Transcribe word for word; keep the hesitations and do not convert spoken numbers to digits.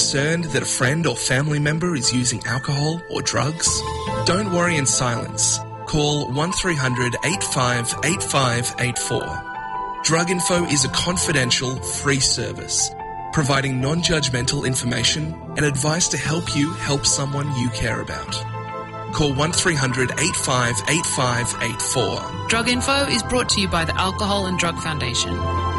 concerned that a friend or family member is using alcohol or drugs? Don't worry in silence. Call one three hundred eight five eight five eight four. Drug Info is a confidential, free service, providing non-judgmental information and advice to help you help someone you care about. Call one three hundred eight five eight five eight four. Drug Info is brought to you by the Alcohol and Drug Foundation.